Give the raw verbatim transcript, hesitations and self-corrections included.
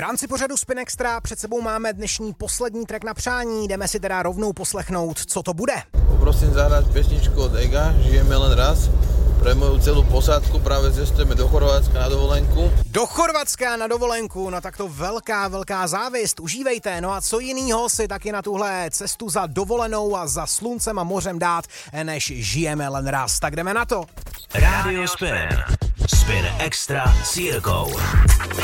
rámci pořadu Spin Extra před sebou máme dnešní poslední track na přání, jdeme si teda rovnou poslechnout, co to bude. Poprosím zahrať pesničku od Ega, Žijeme len raz. Pre moju celú posádku práve cestujeme do Chorvátska na dovolenku. Do Chorvatska na dovolenku, no tak to velká, velká závist, užívejte. No a co jinýho si taky na tuhle cestu za dovolenou a za sluncem a mořem dát, než Žijeme len raz. Tak jdeme na to. Rádio Spin. Spin Extra s Jirkou.